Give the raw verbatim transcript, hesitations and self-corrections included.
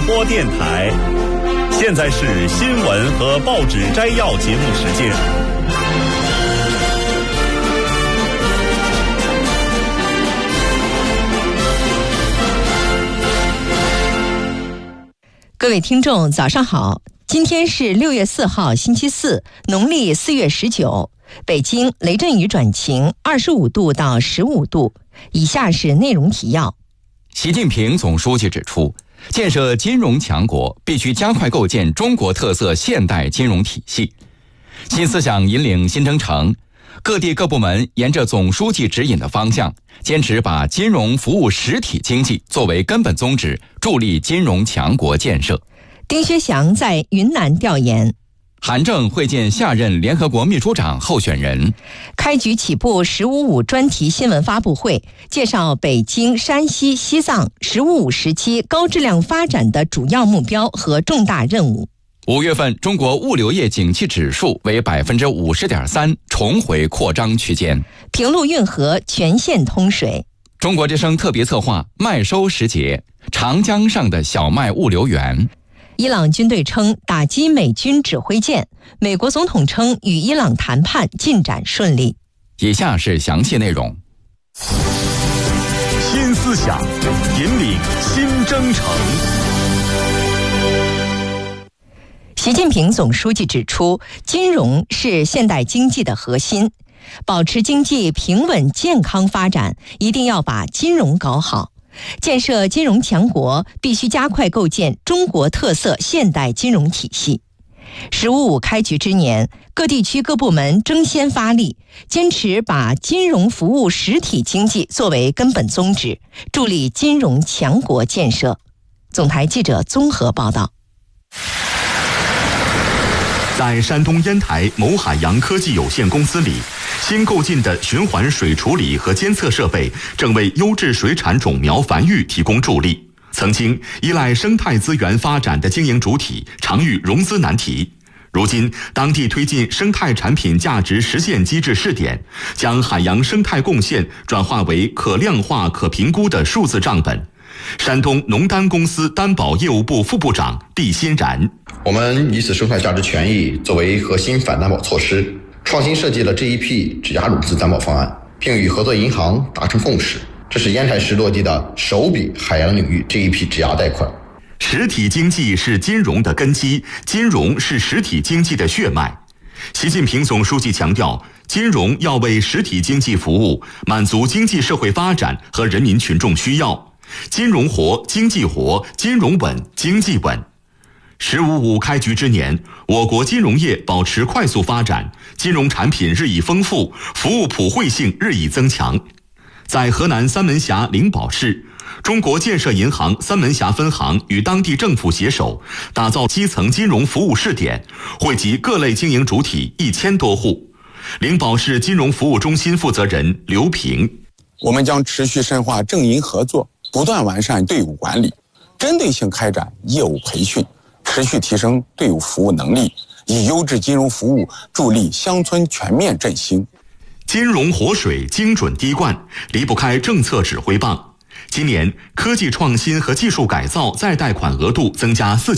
播电台。现在是新闻和报纸摘要节目时间。 各位听众早上好，今天是六月四号星期四，农历四月十九，北京雷阵雨转晴，二十五度到十五度。以下是内容提要。 习近平总书记指出，建设金融强国必须加快构建中国特色现代金融体系，新思想引领新征程，各地各部门沿着总书记指引的方向，坚持把金融服务实体经济作为根本宗旨，助力金融强国建设。 丁薛祥在云南调研。 韩正会见下任联合国秘书长候选人。 开局起步十五五专题新闻发布会，介绍北京、山西、西藏十五五时期高质量发展的主要目标和重大任务。 五月份中国物流业景气指数为百分之五十点三，重回扩张区间。 平陆运河全线通水。 中国之声特别策划麦收时节，长江上的小麦物流园。 伊朗军队称打击美军指挥舰，美国总统称与伊朗谈判进展顺利。 以下是详细内容。 新思想引领新征程。 习近平总书记指出，金融是现代经济的核心，保持经济平稳健康发展，一定要把金融搞好。建设金融强国必须加快构建中国特色现代金融体系。十五五开局之年，各地区各部门争先发力，坚持把金融服务实体经济作为根本宗旨，助力金融强国建设。总台记者综合报道。 在山东烟台某海洋科技有限公司里，新购进的循环水处理和监测设备正为优质水产种苗繁育提供助力。曾经依赖生态资源发展的经营主体常遇融资难题，如今当地推进生态产品价值实现机制试点，将海洋生态贡献转化为可量化可评估的数字账本。山东农丹公司担保业务部副部长毕欣然： 我们以此生态价值权益作为核心反担保措施，创新设计了这一批质押融资担保方案，并与合作银行达成共识。这是烟台市落地的首笔海洋领域这一批质押贷款。 实体经济是金融的根基，金融是实体经济的血脉。习近平总书记强调，金融要为实体经济服务，满足经济社会发展和人民群众需要。金融活，经济活，金融稳，经济稳。十五五开局之年，我国金融业保持快速发展，金融产品日益丰富，服务普惠性日益增强。在河南三门峡灵宝市，中国建设银行三门峡分行与当地政府携手，打造基层金融服务试点，惠及各类经营主体一千多户。灵宝市金融服务中心负责人刘平： 我们将持续深化政银合作，不断完善队伍管理，针对性开展业务培训，持续提升队伍服务能力，以优质金融服务助力乡村全面振兴。 金融活水精准滴灌，离不开政策指挥棒。今年科技创新和技术改造再贷款额度增加四